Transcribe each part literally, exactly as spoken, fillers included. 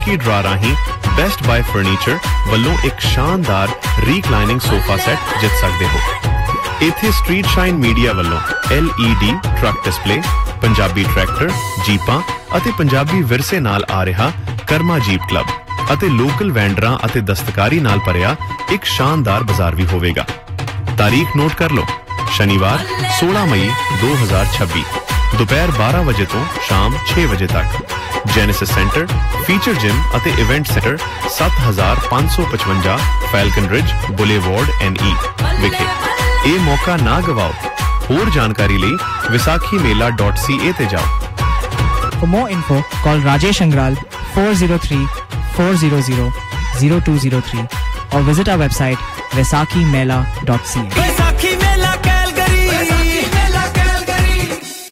की ड्रा राही best bye furniture ਵੱਲੋਂ ਇੱਕ ਸ਼ਾਨਦਾਰ ਰੀਕਲਾਈਨਿੰਗ ਸੋਫਾ ਸੈੱਟ ਜਿੱਤ ਸਕਦੇ ਹੋ। ਇੱਥੇ ਸਟਰੀਟ ਸ਼ਾਈਨ ਮੀਡੀਆ ਵੱਲੋਂ L E D truck display, Punjabi tractor, ਜੀਪਾਂ ਅਤੇ ਪੰਜਾਬੀ ਵਿਰਸੇ ਨਾਲ ਆ ਰਿਹਾ ਕਰਮਾ ਜੀਪ ਕਲੱਬ ਅਤੇ ਲੋਕਲ ਵੈਂਡਰਾਂ ਅਤੇ ਦਸਤਕਾਰੀ ਨਾਲ ਭਰਿਆ ਇੱਕ ਸ਼ਾਨਦਾਰ ਬਾਜ਼ਾਰ ਵੀ ਹੋਵੇਗਾ। ਤਾਰੀਖ ਨੋਟ ਕਰ ਲਓ, ਸ਼ਨੀਵਾਰ सोलह मई दो हज़ार छब्बीस दोपहर बारह बजे तो शाम छह बजे तक जेनेसिस सेंटर, फीचर जिम ਅਤੇ ਇਵੈਂਟ ਸੈਂਟਰ सात हज़ार पाँच सौ पचवंजा ਫੈਲਕਨ ਰਿਜ ਬੁਲੇਵਾਰਡ N E ਵਿਖੇ। ਇਹ ਮੌਕਾ ਨਾ ਗਵਾਓ। ਹੋਰ ਜਾਣਕਾਰੀ ਲਈ ਵਿਸਾਖੀ ਮੇਲਾ dot C A ਤੇ ਜਾਓ। For more info, call Rajesh Angral four zero three, four zero zero, zero two zero three or visit our website vaisakhi mela dot C A. Vaisakhi Mela Calgary, Vaisakhi Mela Calgary।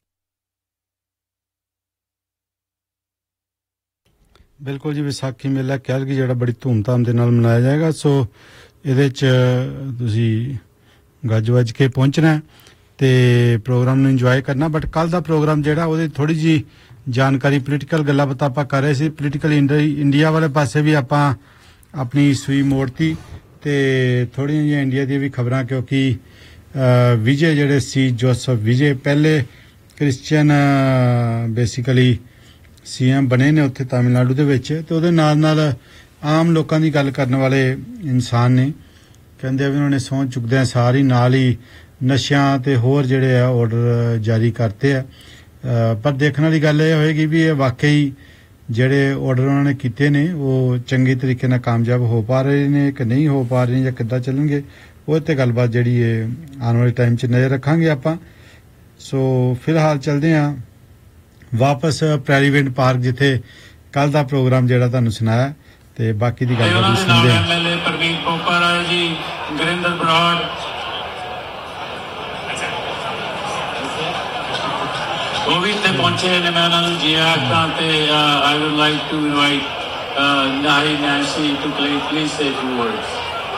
ਬਿਲਕੁਲ ਜੀ, ਵਿਸਾਖੀ ਮੇਲਾ Calgary ਜਿਹੜਾ ਬੜੀ ਧੂਮਧਾਮ ਦੇ ਨਾਲ ਮਨਾਇਆ ਜਾਏਗਾ। ਸੋ ਇਹਦੇ 'ਚ ਤੁਸੀਂ ਗੱਜ ਵੱਜ ਕੇ ਪਹੁੰਚਣਾ ਤੇ ਪ੍ਰੋਗਰਾਮ ਨੂੰ ਇੰਜੋਏ ਕਰਨਾ। ਬਟ ਕੱਲ ਦਾ ਪ੍ਰੋਗਰਾਮ ਜਿਹੜਾ ਉਹਦੀ ਥੋੜੀ ਜੀ ਜਾਣਕਾਰੀ, ਪੋਲੀਟੀਕਲ ਗੱਲਾਂ ਬਾਤਾਂ ਆਪਾਂ ਕਰ ਰਹੇ ਸੀ। ਪੋਲੀਟੀਕਲ ਇੰਡੀਆ ਵਾਲੇ ਪਾਸੇ ਵੀ ਆਪਾਂ ਆਪਣੀ ਸੂਈ ਮੋੜਤੀ ਤੇ ਥੋੜ੍ਹੀਆਂ ਜਿਹੀਆਂ ਇੰਡੀਆ ਦੀਆਂ ਵੀ ਖਬਰਾਂ, ਕਿਉਂਕਿ ਵਿਜੇ ਜਿਹੜੇ ਸੀ, ਜੋਸਫ ਵਿਜੇ ਪਹਿਲੇ ਕ੍ਰਿਸਚੀਅਨ ਬੇਸਿਕਲੀ ਸੀ ਐਮ ਬਣੇ ਨੇ ਉੱਥੇ ਤਾਮਿਲਨਾਡੂ ਦੇ ਵਿੱਚ, ਤੇ ਉਹਦੇ ਨਾਲ ਨਾਲ ਆਮ ਲੋਕਾਂ ਦੀ ਗੱਲ ਕਰਨ ਵਾਲੇ ਇਨਸਾਨ ਨੇ। ਕਹਿੰਦੇ ਆ ਵੀ ਉਹਨਾਂ ਨੇ ਸਹੁੰ ਚੁੱਕਦਿਆਂ ਸਾਰ ਹੀ ਨਾਲ ਹੀ ਨਸ਼ਿਆਂ ਤੇ ਹੋਰ ਜਿਹੜੇ ਆ ਆਰਡਰ ਜਾਰੀ ਕਰਤੇ ਆ। ਪਰ ਦੇਖਣ ਵਾਲੀ ਗੱਲ ਇਹ ਹੋਏਗੀ ਵੀ ਇਹ ਵਾਕਈ ਜਿਹੜੇ ਆਰਡਰ ਉਹਨਾਂ ਨੇ ਕੀਤੇ ਨੇ ਉਹ ਚੰਗੇ ਤਰੀਕੇ ਨਾਲ ਕਾਮਯਾਬ ਹੋ ਪਾ ਰਹੇ ਨੇ ਕਿ ਨਹੀਂ ਹੋ ਪਾ ਰਹੇ ਜਾਂ ਕਿੱਦਾਂ ਚੱਲਣਗੇ, ਉਹ ਤੇ ਗੱਲਬਾਤ ਜਿਹੜੀ ਹੈ ਆਉਣ ਵਾਲੇ ਟਾਈਮ 'ਚ ਨਜ਼ਰ ਰੱਖਾਂਗੇ ਆਪਾਂ। ਸੋ ਫਿਲਹਾਲ ਚੱਲਦੇ ਹਾਂ ਵਾਪਸ ਪ੍ਰੈਰੀਵਿੰਡ ਪਾਰਕ, ਜਿੱਥੇ ਕੱਲ ਦਾ ਪ੍ਰੋਗਰਾਮ ਜਿਹੜਾ ਤੁਹਾਨੂੰ ਸੁਣਾਇਆ, ਤੇ ਬਾਕੀ ਦੀ ਗੱਲਬਾਤ ਵੀ ਸੁਣਦੇ ਹਾਂ। ਐਮਐਲਏ ਪ੍ਰਵੀਨ ਪੋਪਰਾ ਜੀ, ਗੁਰਿੰਦਰ ਬਰਾੜ, ਉਹ ਵੀ ਇੱਥੇ ਪਹੁੰਚੇ ਨੇ। ਮੈਂ ਉਹਨਾਂ ਨੂੰ ਜੀ ਆਖਾਂ ਤੇ ਆਈ ਵੁੱਡ ਲਾਈਕ ਟੂ ਇਨਵਾਈਟ ਨਾਹੀ Nancy to please say ਫੂ words.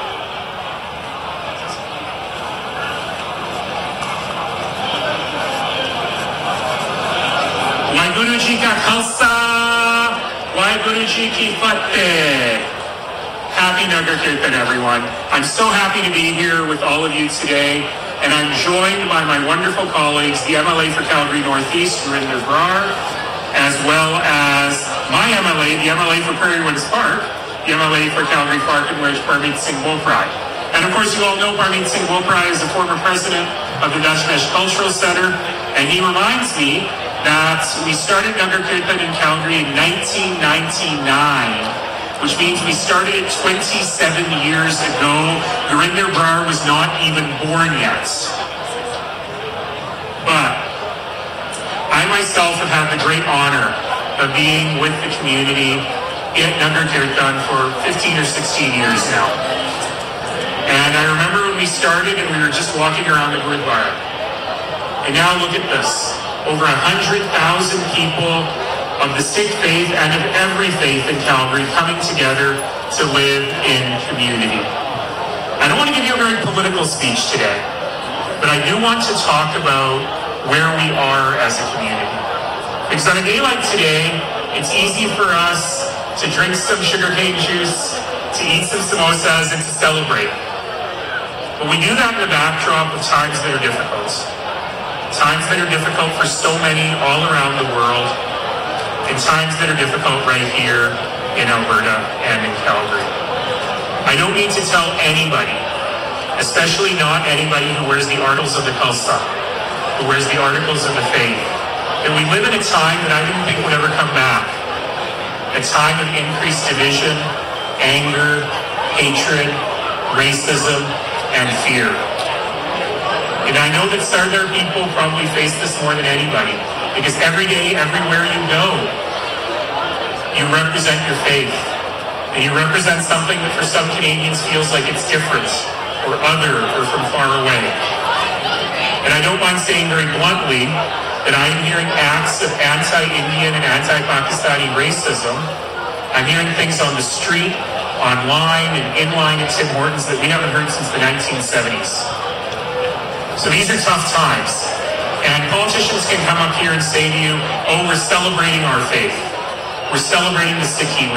Waheguru ji ਕਾ ਖਾਲਸਾ, ਵਾਹਿਗੁਰੂ ਜੀ ਕੀ ਫਤਿਹ। Happy Nagar Kirtan, everyone. I'm so happy to be here with all of you today, and I'm joined by my wonderful colleagues, the M L A for Calgary Northeast, Gurinder Brar, as well as my M L A, the M L A for Prairie Woods Park, the M L A for Calgary Park and Ridge, Parmeet Singh Boprai. And of course, you all know Parmeet Singh Boprai is the former president of the Dashmesh Cultural Center, and he reminds me that we started Nagar Kirtan in Calgary in nineteen ninety-nine, which means we started it twenty-seven years ago. Gurinder Brar was not even born yet. But I myself have had the great honor of being with the community at Nagar Kirtan for fifteen or sixteen years now. And I remember when we started and we were just walking around the Gurudwara. And now look at this. Over one hundred thousand people of the Sikh faith and of every faith in Calgary coming together to live in community. I don't want to give you a very political speech today, but I do want to talk about where we are as a community. Because on a day like today, it's easy for us to drink some sugarcane juice, to eat some samosas, and to celebrate. But we do that in the backdrop of times that are difficult. Times that are difficult for so many all around the world, and times that are difficult right here in Alberta and in Calgary. I don't need to tell anybody, especially not anybody who wears the Articles of the Khalsa, who wears the Articles of the Faith, that we live in a time that I didn't think would ever come back. A time of increased division, anger, hatred, racism, and fear. And I know that Sardar people probably face this more than anybody, because every day, everywhere you go, you represent your faith. And you represent something that for some Canadians feels like it's different, or other, or from far away. And I don't mind saying very bluntly that I am hearing acts of anti-Indian and anti-Pakistani racism. I'm hearing things on the street, online, and in-line at Tim Hortons that we haven't heard since the nineteen seventies. So these are tough times. And politicians can come up here and say to you, oh, we're celebrating our faith. We're celebrating the Sikhi.